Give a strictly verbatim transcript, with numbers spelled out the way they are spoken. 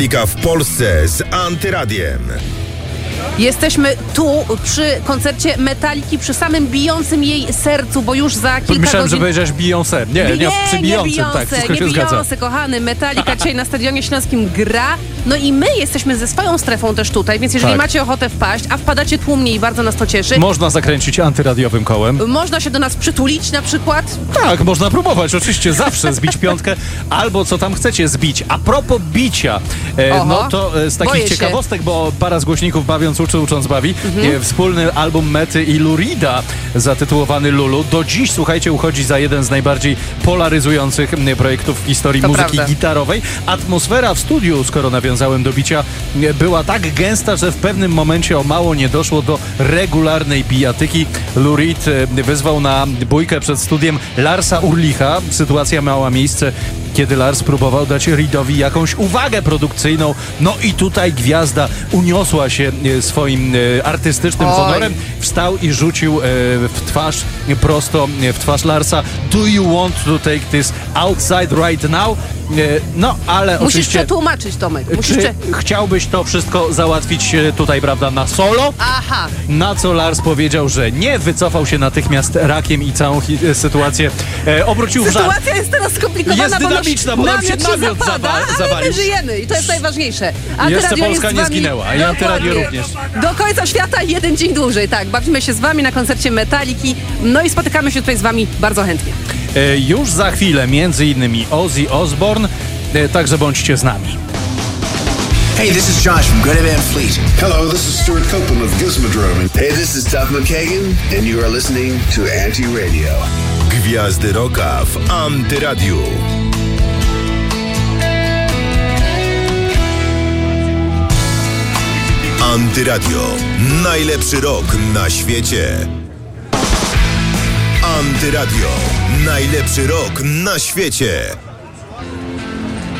w Polsce z Antyradiem. Jesteśmy tu przy koncercie Metaliki, przy samym bijącym jej sercu, bo już za kilka Myślałem, godzin... że powiedziałeś Beyoncé. Nie, nie, nie, przy nie Beyoncé, Beyoncé, tak, wszystko nie się zgadza. Beyoncé, kochany. Metalika dzisiaj na Stadionie Śląskim gra. No i my jesteśmy ze swoją strefą też tutaj, więc jeżeli Tak. macie ochotę wpaść, a wpadacie tłumnie i bardzo nas to cieszy, Można zakręcić antyradiowym kołem. można się do nas przytulić na przykład. Tak, można próbować, oczywiście zawsze zbić piątkę, albo co tam chcecie zbić. A propos bicia, e, Oho, no to e, z takich boję się. ciekawostek, bo para z głośników bawiąc uczy, ucząc bawi, Mhm. e, wspólny album Mety i Lurida zatytułowany Lulu, do dziś, słuchajcie, uchodzi za jeden z najbardziej polaryzujących m, projektów w historii To muzyki prawda. gitarowej. Atmosfera w studiu, skoro nawiązałem do bicia, e, była tak gęsta, że w pewnym momencie o mało nie doszło do regularnej bijatyki. Lurid e, wyzwał na bójkę przed studiem Larsa Ulricha. Sytuacja miała miejsce, kiedy Lars próbował dać Reedowi jakąś uwagę produkcyjną. No i tutaj gwiazda uniosła się e, swoim e, artystycznym Oj. honorem. Wstał i rzucił e, w twarz, e, prosto e, w twarz Larsa: "Do you want to take this outside right now?" E, no, ale Musisz oczywiście... przetłumaczyć, Tomek. Musisz Czy prze... chciałbyś to wszystko załatwić e, tutaj, prawda, na solo? Aha. Na co Lars powiedział, że nie, wycofał się natychmiast rakiem i całą hi- e, sytuację e, obrócił w żart. Sytuacja jest teraz skomplikowana, Jest bo dynamiczna, bo nam się namiot namiot zapada, zawa- ale zawalił. my żyjemy i to jest najważniejsze. Jeszcze Antyradio Polska jest z nie wami... zginęła, i Antyradio Dokładnie. również. Do końca świata jeden dzień dłużej, tak. Bawimy się z wami na koncercie Metaliki, no i spotykamy się tutaj z wami bardzo chętnie. E, już za chwilę między innymi Ozzy Osbourne, e, także bądźcie z nami. Hey, this is Josh from Greta Van Fleet. Hello, this is Stuart Copeland of Gizmodrome. Hey, this is Duff McKagan, and you are listening to Anti-Radio. Gwiazdy Rocka w Antyradiu. Antyradio. Najlepszy rok na świecie. Antyradio. Najlepszy rok na świecie.